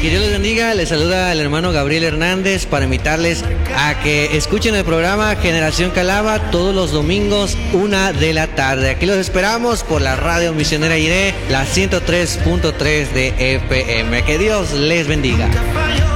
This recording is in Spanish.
Que Dios les bendiga. Les saluda el hermano Gabriel Hernández para invitarles a que escuchen el programa Generación Calava todos los domingos 1 de la tarde. Aquí los esperamos por la radio misionera IRE, la 103.3 de FM. Que Dios les bendiga.